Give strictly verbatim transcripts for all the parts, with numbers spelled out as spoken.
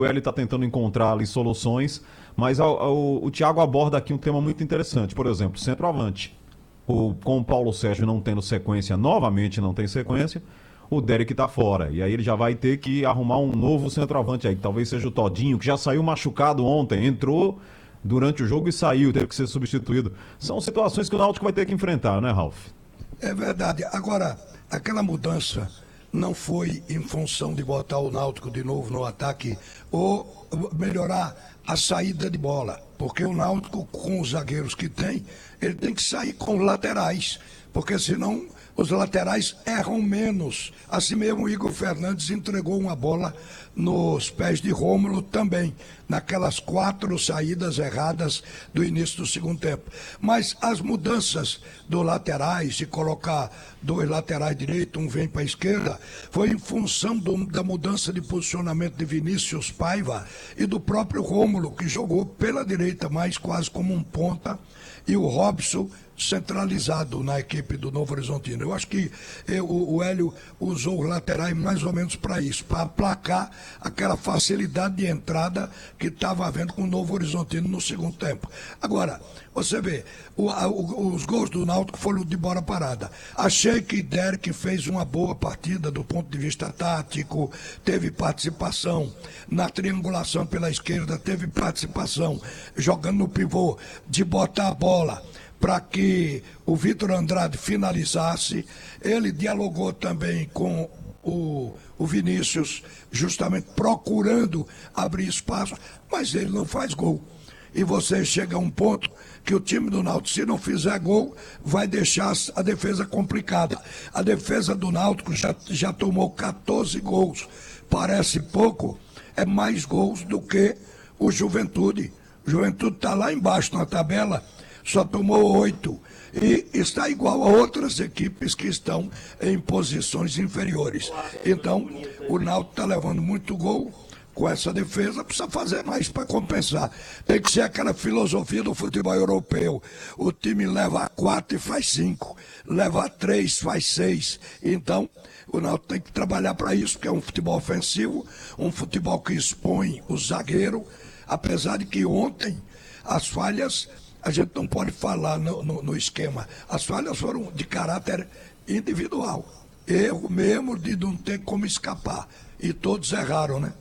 O Hélio está tentando encontrar ali soluções, mas a- a- o, o Thiago aborda aqui um tema muito interessante. Por exemplo, centroavante. O, com o Paulo Sérgio não tendo sequência, novamente não tem sequência, o Derek tá fora. E aí ele já vai ter que arrumar um novo centroavante aí, que talvez seja o Todinho, que já saiu machucado ontem, entrou durante o jogo e saiu, teve que ser substituído. São situações que o Náutico vai ter que enfrentar, né, Ralf? É verdade. Agora, aquela mudança não foi em função de botar o Náutico de novo no ataque ou melhorar a saída de bola. Porque o Náutico, com os zagueiros que tem, ele tem que sair com laterais. Porque senão os laterais erram menos. Assim mesmo o Igor Fernandes entregou uma bola nos pés de Rômulo também, naquelas quatro saídas erradas do início do segundo tempo. Mas as mudanças dos laterais, de colocar dois laterais direitos, um vem para a esquerda, foi em função do, da mudança de posicionamento de Vinícius Paiva e do próprio Rômulo, que jogou pela direita, mais quase como um ponta, e o Robson centralizado na equipe do Novo Horizontino. Eu acho que eu, o Hélio usou os laterais mais ou menos para isso, para aplacar aquela facilidade de entrada que estava havendo com o Novo Horizontino no segundo tempo. Agora, você vê, o, a, o, os gols do Náutico foram de bola parada. Achei que Derek fez uma boa partida do ponto de vista tático, teve participação na triangulação pela esquerda, teve participação jogando no pivô, de botar a bola para que o Vitor Andrade finalizasse. Ele dialogou também com o, o Vinícius, justamente procurando abrir espaço, mas ele não faz gol. E você chega a um ponto que o time do Náutico, se não fizer gol, vai deixar a defesa complicada. A defesa do Náutico já, já tomou catorze gols. Parece pouco, é mais gols do que o Juventude. O Juventude está lá embaixo na tabela, só tomou oito e está igual a outras equipes que estão em posições inferiores. Então, o Náutico está levando muito gol com essa defesa, precisa fazer mais para compensar. Tem que ser aquela filosofia do futebol europeu. O time leva quatro e faz cinco, leva três, faz seis. Então, o Náutico tem que trabalhar para isso, porque é um futebol ofensivo, um futebol que expõe o zagueiro, apesar de que ontem as falhas, a gente não pode falar no, no, no esquema. As falhas foram de caráter individual. Erro mesmo de não ter como escapar. E todos erraram, né?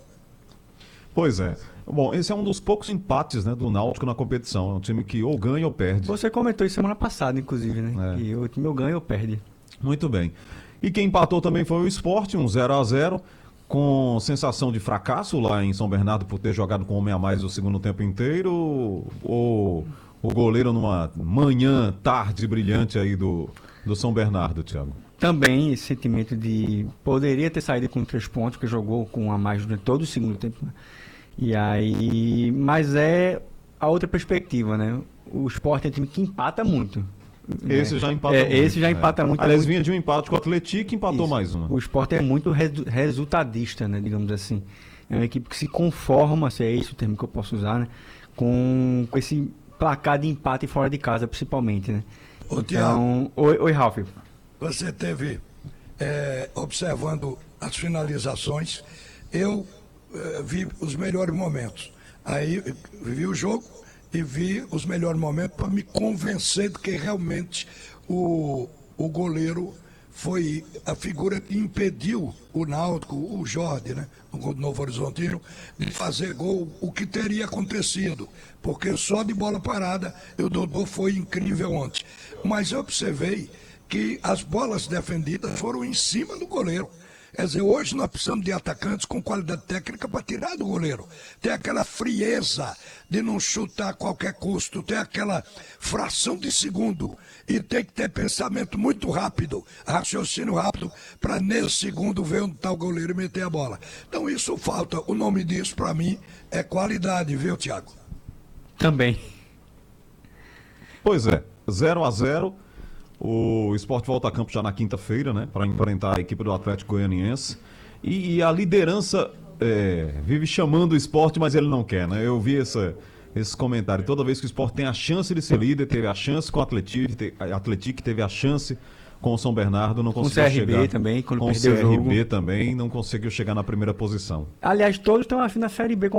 Pois é. Bom, esse é um dos poucos empates, né, do Náutico na competição. É um time que ou ganha ou perde. Você comentou isso semana passada, inclusive, né? É. Que o time ou ganha ou perde. Muito bem. E quem empatou também foi o Sport, um zero a zero, com sensação de fracasso lá em São Bernardo por ter jogado com um homem a mais o segundo tempo inteiro, ou o goleiro numa manhã, tarde brilhante aí do, do São Bernardo, Thiago? Também esse sentimento de poderia ter saído com três pontos, porque jogou com um a mais durante todo o segundo tempo, né? E aí, mas é a outra perspectiva, né? O Sport é um time que empata muito. Esse né? já empata é, muito. Esse já empata é. muito. Aliás, muito... vinha de um empate com o Atlético e empatou Isso. mais uma. O Sport é muito resu resultadista, né? Digamos assim. É uma equipe que se conforma, se é esse o termo que eu posso usar, né? Com, com esse placar de empate fora de casa, principalmente, né? Ô, então, Thiago, oi, oi, Ralf. você teve, é, observando as finalizações, eu é, vi os melhores momentos. Aí vi o jogo e vi os melhores momentos para me convencer de que realmente o, o goleiro foi a figura que impediu o Náutico, o Jorge, né, o Novo Horizontino, de fazer gol, o que teria acontecido, porque só de bola parada o Dodô foi incrível ontem. Mas eu observei que as bolas defendidas foram em cima do goleiro. Quer dizer, hoje nós precisamos de atacantes com qualidade técnica para tirar do goleiro. Tem aquela frieza de não chutar a qualquer custo, tem aquela fração de segundo e tem que ter pensamento muito rápido, raciocínio rápido, para nesse segundo ver onde está o goleiro e meter a bola. Então isso falta. O nome disso para mim é qualidade, viu, Thiago? Também. Pois é, zero a zero. O Sport volta a campo já na quinta-feira, né, para enfrentar a equipe do Atlético Goianiense. E, e a liderança é, vive chamando o Sport, mas ele não quer, né? Eu vi essa, esse comentário. Toda vez que o Sport tem a chance de ser líder, teve a chance com o Atlético, Atlético teve a chance com o São Bernardo não Com o conseguiu C R B chegar. também, quando com o perdeu o C R B jogo. também não conseguiu chegar na primeira posição. Aliás, todos estão afim na Série B